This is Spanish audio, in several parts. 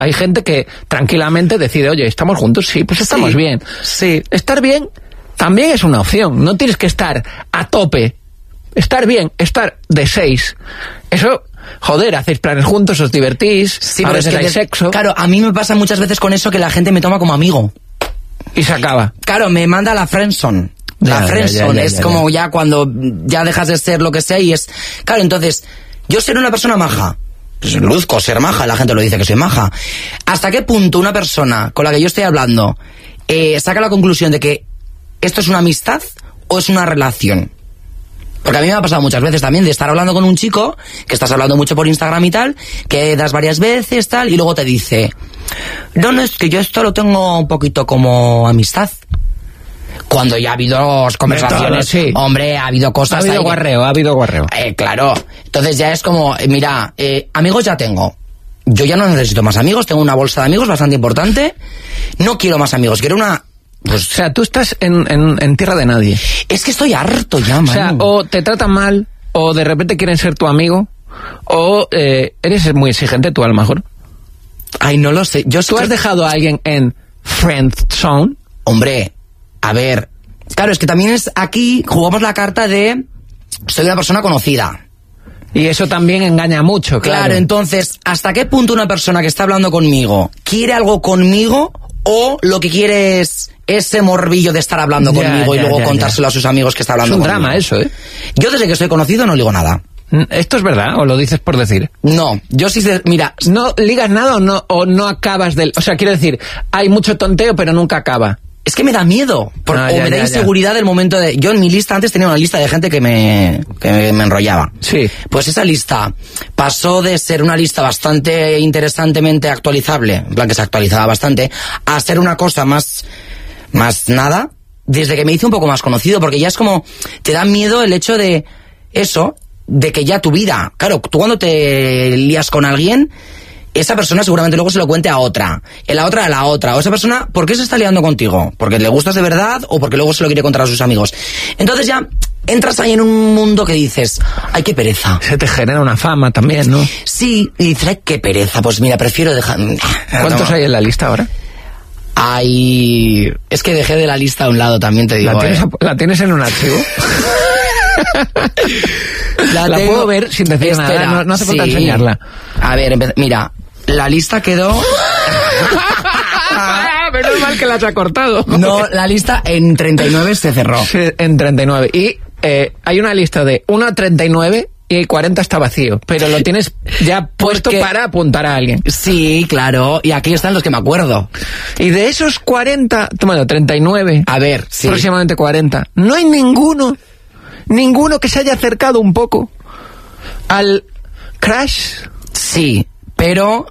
Hay gente que tranquilamente decide, oye, ¿estamos juntos? Sí, pues estamos bien. Sí. Estar bien también es una opción. No tienes que estar a tope. Estar bien, estar de 6. Eso, joder, hacéis planes juntos, os divertís, Sí, a pero veces hay sexo. Claro, a mí me pasa muchas veces con eso que la gente me toma como amigo. Y se acaba. Claro, me manda la friendzone. La friendzone es como ya cuando ya dejas de ser lo que sea y es... Claro, entonces, yo ser una persona maja. Pues luzco ser maja, la gente lo dice que soy maja. ¿Hasta qué punto una persona con la que yo estoy hablando saca la conclusión de que esto es una amistad o es una relación? Porque a mí me ha pasado muchas veces también de estar hablando con un chico, que estás hablando mucho por Instagram y tal, que das varias veces, tal, y luego te dice, no, es que yo esto lo tengo un poquito como amistad. Cuando ya ha habido conversaciones, sí. Hombre, ha habido cosas... Ha habido guarreo. Claro, entonces ya es como, mira, amigos ya tengo. Yo ya no necesito más amigos, tengo una bolsa de amigos bastante importante. No quiero más amigos, quiero una... Pues, o sea, tú estás en tierra de nadie. Es que estoy harto ya, man. O sea, o te tratan mal, o de repente quieren ser tu amigo, o eres muy exigente tú a lo mejor. Ay, no lo sé. ¿Tú has dejado a alguien en friend zone? Hombre, a ver, claro, es que también es aquí jugamos la carta de soy una persona conocida. Y eso también engaña mucho, claro. Claro, entonces, ¿hasta qué punto una persona que está hablando conmigo quiere algo conmigo o lo que quiere es ese morbillo de estar hablando conmigo y luego contárselo a sus amigos que está hablando conmigo? Es un drama eso, ¿eh? Yo desde que soy conocido no ligo nada. ¿Esto es verdad o lo dices por decir? No, yo sí mira... ¿No ligas nada o no acabas del...? O sea, quiero decir, hay mucho tonteo pero nunca acaba. Es que me da miedo, o me da inseguridad el momento de... Yo en mi lista antes tenía una lista de gente que me enrollaba. Sí. Pues esa lista pasó de ser una lista bastante interesantemente actualizable, en plan que se actualizaba bastante, a ser una cosa más nada, desde que me hice un poco más conocido, porque ya es como... Te da miedo el hecho de eso, de que ya tu vida... Claro, tú cuando te lías con alguien... Esa persona seguramente luego se lo cuente a otra, la otra a la otra, o esa persona, ¿por qué se está liando contigo? ¿Porque le gustas de verdad o porque luego se lo quiere contar a sus amigos? Entonces ya entras ahí en un mundo que dices, ¡ay, qué pereza! Se te genera una fama también, ¿no? Sí, y dices, ¡ay, qué pereza! Pues mira, prefiero dejar... ¿Cuántos hay en la lista ahora? Es que dejé de la lista a un lado, también te digo. ¿La tienes en un archivo? La puedo ver sin decir nada, no hace falta enseñarla. A ver, mira, la lista quedó... Menos mal que la has cortado. No, la lista en 39 se cerró. Sí, en 39. Y hay una lista de 1 a 39 y 40 está vacío. Pero lo tienes ya puesto para apuntar a alguien. Sí, claro. Y aquí están los que me acuerdo. Y de esos 40, bueno, 39. A ver, sí. Próximamente 40. No hay ninguno que se haya acercado un poco al crash. Sí, pero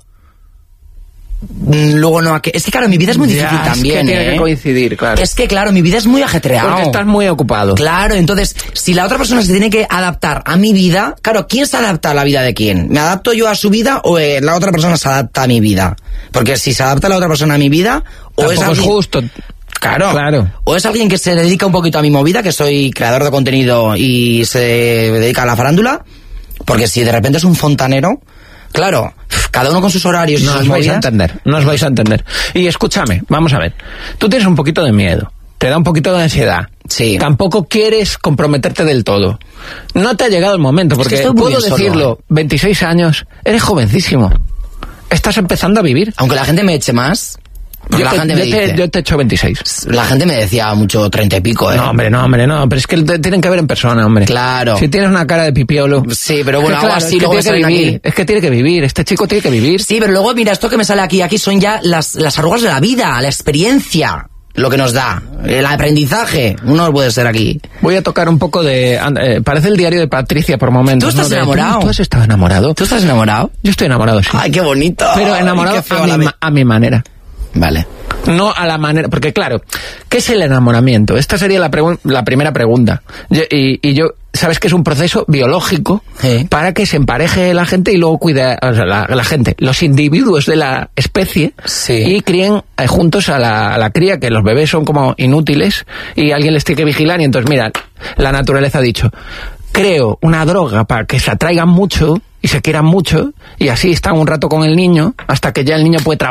luego no... Es que claro, mi vida es muy difícil también. Es que tiene que coincidir, claro. Es que claro, mi vida es muy ajetreada. Porque estás muy ocupado. Claro, entonces, si la otra persona se tiene que adaptar a mi vida, claro, ¿quién se adapta a la vida de quién? ¿Me adapto yo a su vida o la otra persona se adapta a mi vida? Porque si se adapta la otra persona a mi vida, o tampoco es justo. Claro. O es alguien que se dedica un poquito a mi movida, que soy creador de contenido y se dedica a la farándula, porque si de repente es un fontanero, claro, cada uno con sus horarios y sus movidas. No os vais a entender. Y escúchame, vamos a ver. Tú tienes un poquito de miedo, te da un poquito de ansiedad. Sí. Tampoco quieres comprometerte del todo. No te ha llegado el momento, porque es que puedo decirlo, 26 años, eres jovencísimo. Estás empezando a vivir. Aunque la gente me eche más... Yo te echo 26. La gente me decía mucho 30 y pico, ¿eh? No, pero es que tienen que ver en persona, hombre. Claro. Si tienes una cara de pipiolo. Sí, pero bueno, claro, así luego tiene que vivir. Es que tiene que vivir, este chico tiene que vivir. Sí, pero luego, mira, esto que me sale aquí son ya las arrugas de la vida, la experiencia, lo que nos da, el aprendizaje. Uno puede ser aquí. Voy a tocar un poco de... parece el diario de Patricia por momentos. ¿Tú estás enamorado? ¿Tú has estado enamorado? ¿Tú estás enamorado? Yo estoy enamorado, sí. Ay, qué bonito. Pero enamorado a mi manera. Vale. No a la manera... Porque claro, ¿qué es el enamoramiento? Esta sería la primera pregunta. Yo sabes que es un proceso biológico para que se empareje la gente y luego cuide, o sea, la gente, los individuos de la especie y críen juntos a la cría, que los bebés son como inútiles y alguien les tiene que vigilar y entonces, mira, la naturaleza ha dicho, creo una droga para que se atraigan mucho y se quieran mucho, y así están un rato con el niño, hasta que ya el niño puede trabajar